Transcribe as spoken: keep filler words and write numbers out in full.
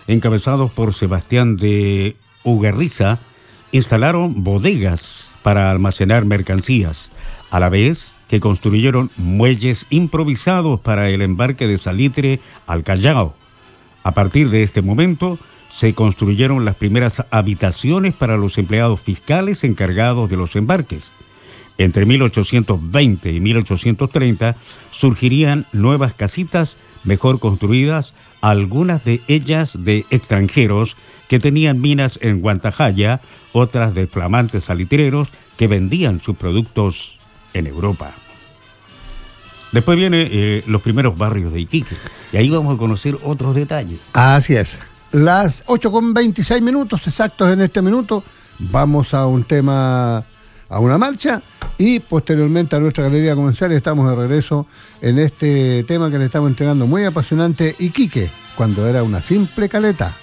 encabezados por Sebastián de Ugarriza, instalaron bodegas para almacenar mercancías, a la vez que construyeron muelles improvisados para el embarque de salitre al Callao. A partir de este momento, se construyeron las primeras habitaciones para los empleados fiscales encargados de los embarques. Entre mil ochocientos veinte y mil ochocientos treinta surgirían nuevas casitas mejor construidas, algunas de ellas de extranjeros que tenían minas en Guantajaya, otras de flamantes salitreros que vendían sus productos en Europa. Después vienen eh, los primeros barrios de Iquique, y ahí vamos a conocer otros detalles. Así es. Las ocho con veintiséis minutos exactos en este minuto, vamos a un tema, a una marcha, y posteriormente a nuestra galería comercial. Estamos de regreso en este tema que le estamos entregando muy apasionante, Iquique, cuando era una simple caleta.